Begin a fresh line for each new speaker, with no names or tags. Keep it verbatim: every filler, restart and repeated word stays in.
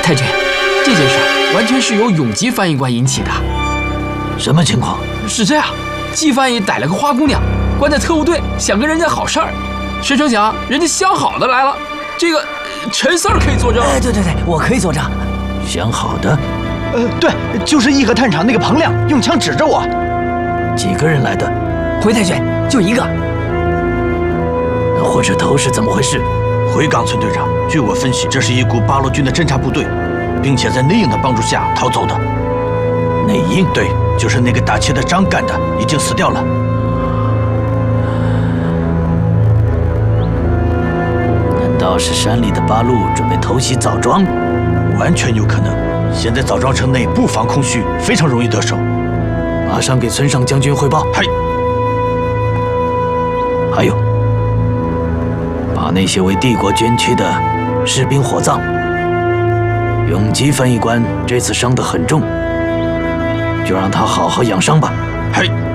太君，这件事完全是由永吉翻译官引起的。
什么情况？
是这样，季翻译逮了个花姑娘，关在特务队，想跟人家好事儿，谁成想人家相好的来了。这个陈 Sir 可以作证。
哎，对对对，我可以作证。相好的？
呃，对，就是义和探长那个彭亮用枪指着我。
几个人来的？
回太君，就一个。
那火车头是怎么回事？
回岗村队长，据我分析，这是一股八路军的侦察部队，并且在内应的帮助下逃走的。
内应？
对，就是那个打劫的张干的，已经死掉了。
难道是山里的八路准备偷袭枣庄？
完全有可能。现在枣庄城内布防空虚，非常容易得手。
马上给村上将军汇报。
嗨。
还有，把那些为帝国捐躯的士兵火葬。永吉翻译官这次伤得很重，就让他好好养伤吧。
嗨。